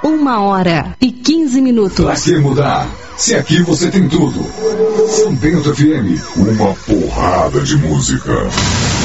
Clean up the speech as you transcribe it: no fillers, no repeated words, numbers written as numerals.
1h15. Pra que mudar? Se aqui você tem tudo. São Bento FM, uma porrada de música.